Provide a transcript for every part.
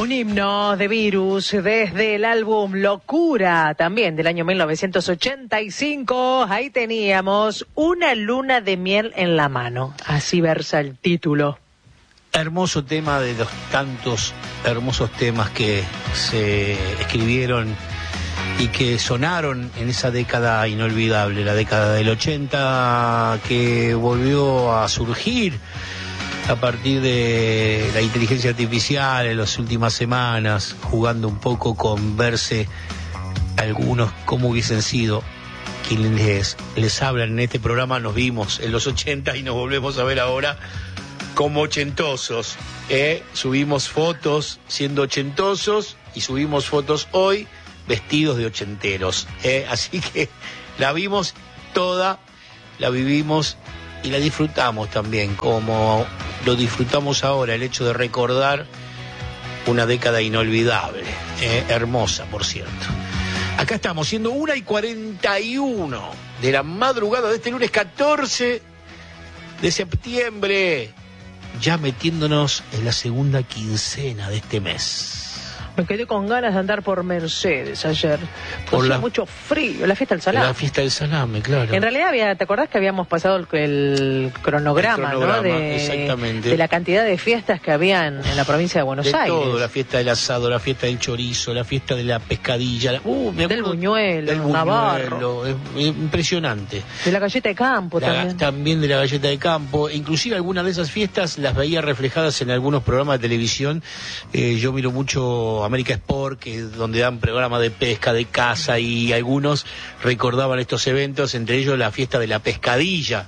Un himno de Virus desde el álbum Locura, también del año 1985. Ahí teníamos Una luna de miel en la mano. Así versa el título. Hermoso tema de los tantos hermosos temas que se escribieron y que sonaron en esa década inolvidable, la década del 80, que volvió a surgir a partir de la inteligencia artificial en las últimas semanas, jugando un poco con verse algunos cómo hubiesen sido quienes les hablan en este programa. Nos vimos en los 80 y nos volvemos a ver ahora como ochentosos. Subimos fotos siendo ochentosos y subimos fotos hoy vestidos de ochenteros. Así que la vimos toda, la vivimos y la disfrutamos también, como lo disfrutamos ahora, el hecho de recordar una década inolvidable, hermosa, por cierto. Acá estamos, siendo 1:41 de la madrugada de este lunes 14 de septiembre, ya metiéndonos en la segunda quincena de este mes. Me quedé con ganas de andar por Mercedes ayer. Hacía mucho frío, la fiesta del salame. La fiesta del salame, claro. En realidad, ¿te acordás que habíamos pasado el cronograma, ¿no? Exactamente. De la cantidad de fiestas que habían en la provincia de Buenos Aires. Todo, la fiesta del asado, la fiesta del chorizo, la fiesta de la pescadilla, del buñuelo, Navarro. Impresionante. De la galleta de campo también. También de la galleta de campo. Inclusive algunas de esas fiestas las veía reflejadas en algunos programas de televisión. Yo miro mucho América Sport, que es donde dan programas de pesca, de caza, y algunos recordaban estos eventos, entre ellos la fiesta de la pescadilla,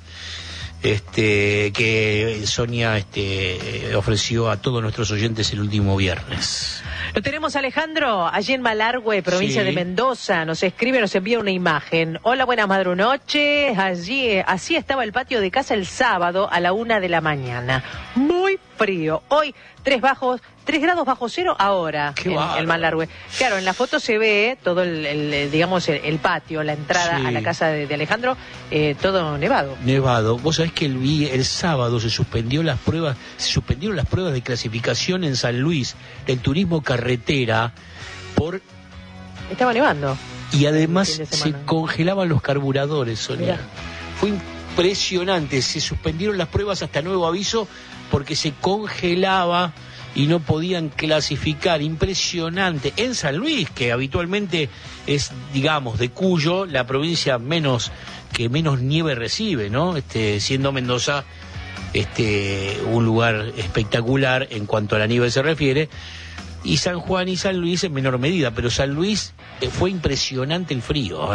que Sonia ofreció a todos nuestros oyentes el último viernes. Lo tenemos, Alejandro, allí en Malargüe, provincia Sí. de Mendoza. Nos escribe, nos envía una imagen. Hola, buenas noches. Así estaba el patio de casa el sábado a la 1 de la mañana. Muy frío. Hoy 3 grados bajo cero ahora en Malargüe. Claro, en la foto se ve todo el patio, la entrada a la casa de Alejandro, todo nevado. Nevado. Vos sabés que el sábado se suspendieron las pruebas de clasificación en San Luis del turismo carretera Estaba nevando. Y además se congelaban los carburadores, Sonia. Mirá. Fue impresionante, se suspendieron las pruebas hasta nuevo aviso porque se congelaba y no podían clasificar. Impresionante. En San Luis, que habitualmente es, digamos, de Cuyo, la provincia que menos nieve recibe, ¿no? Siendo Mendoza un lugar espectacular en cuanto a la nieve se refiere, y San Juan y San Luis en menor medida, pero San Luis fue impresionante el frío,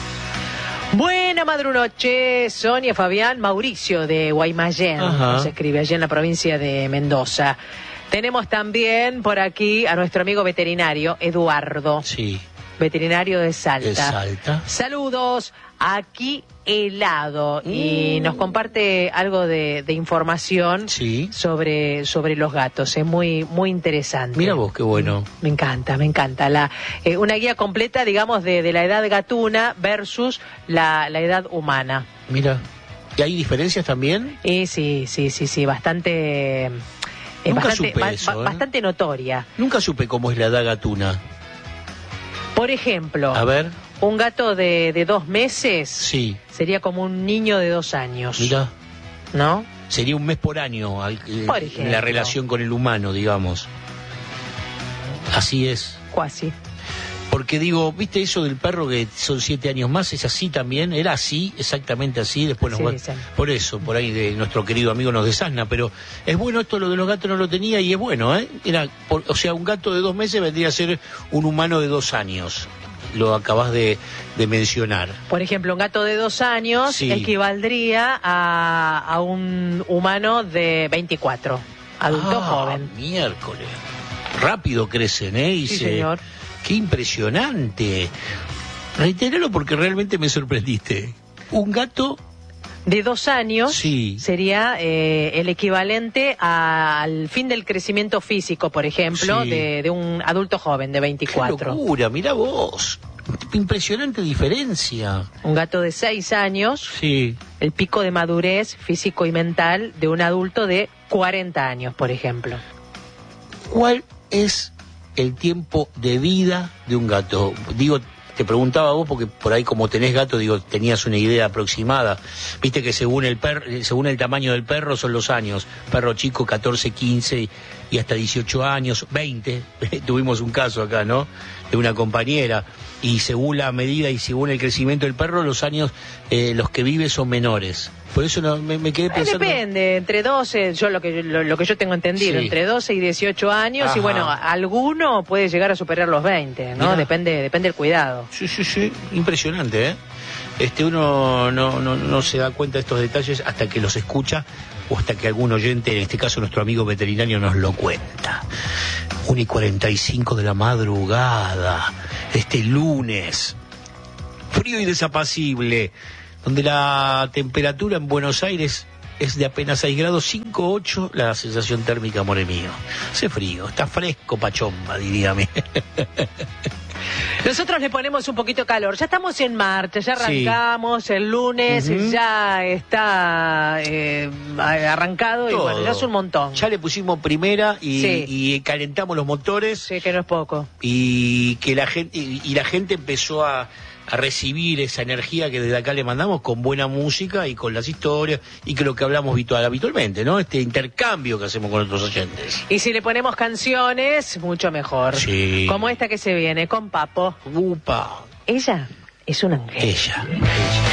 Buena madrunoche, Sonia, Fabián, Mauricio de Guaymallén, nos escribe allí en la provincia de Mendoza. Tenemos también por aquí a nuestro amigo veterinario, Eduardo. Sí. Veterinario de Salta. De Salta. Saludos, aquí helado. Y nos comparte algo de información sobre los gatos. Es muy, muy interesante. Mira vos, qué bueno. Me encanta. Una guía completa, digamos, de la edad gatuna versus la edad humana. Mira. ¿Y hay diferencias también? Sí, bastante... bastante notoria. Nunca supe cómo es la edad gatuna. Por ejemplo, a ver, un gato de 2 meses sería como un niño de 2 años. Mira, ¿no? Sería un mes por año por ejemplo, en la relación con el humano, digamos. Así es. Cuasi. Porque digo, ¿viste eso del perro que son 7 años más? ¿Es así también? ¿Era así, exactamente así? Después por eso, por ahí de nuestro querido amigo nos desasna, pero es bueno esto, lo de los gatos no lo tenía y es bueno, o sea, un gato de 2 meses vendría a ser un humano de 2 años. Lo acabas de mencionar. Por ejemplo, un gato de 2 años equivaldría a un humano de 24, adulto joven. Miércoles. Rápido crecen, señor. ¡Qué impresionante! Reitéralo porque realmente me sorprendiste. Un gato de 2 años sería el equivalente al fin del crecimiento físico, por ejemplo, de un adulto joven de 24. ¡Qué locura! Mirá vos. Impresionante diferencia. Un gato de 6 años, el pico de madurez físico y mental de un adulto de 40 años, por ejemplo. ¿Cuál es el tiempo de vida de un gato? Digo, te preguntaba vos porque por ahí como tenés gato, digo, tenías una idea aproximada. Viste que según el tamaño del perro son los años. Perro chico 14, 15 y hasta 18 años, 20. Tuvimos un caso acá, ¿no? De una compañera. Y según la medida y según el crecimiento del perro, los años los que vive son menores. Por eso me quedé pensando... Depende, entre 12, yo lo que yo tengo entendido, sí, entre 12 y 18 años, ajá, y bueno, alguno puede llegar a superar los 20, ¿no? Depende del cuidado. Sí, impresionante, ¿eh? Uno no se da cuenta de estos detalles hasta que los escucha o hasta que algún oyente, en este caso nuestro amigo veterinario, nos lo cuenta. 1:45 de la madrugada, este lunes, frío y desapacible, donde la temperatura en Buenos Aires es de apenas 6 grados, 5,8 la sensación térmica, amore mío. Hace frío, está fresco, pachomba, diríame. Nosotros le ponemos un poquito calor. Ya estamos en marcha, ya arrancamos, el lunes ya está arrancado. Todo. Y bueno, ya es un montón. Ya le pusimos primera y calentamos los motores. Sí, que no es poco. Y que la gente empezó a recibir esa energía que desde acá le mandamos con buena música y con las historias y con lo que hablamos habitualmente, ¿no? Este intercambio que hacemos con otros oyentes. Y si le ponemos canciones, mucho mejor. Sí. Como esta que se viene, con Papo. Upa. Ella es un ángel. Ella.